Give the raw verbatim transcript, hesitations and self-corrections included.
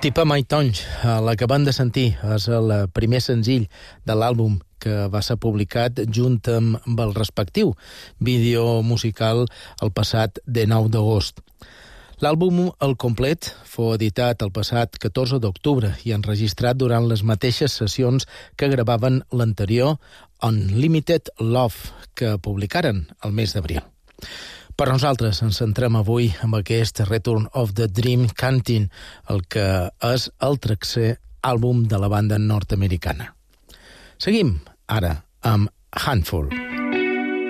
Tipa My Tongue, l'acabem de sentir, és el primer senzill de l'àlbum que va ser publicat junt amb el respectiu vídeo musical el passat dinou d'agost. L'àlbum al complet fou editat el passat catorze d'octubre i enregistrat durant les mateixes sessions que gravaven l'anterior Unlimited Love, que publicaren el mes d'abril. Per nosaltres ens centrem avui amb aquest Return of the Dream Canteen, el que és el tercer àlbum de la banda nord-americana. Seguim ara amb Handful.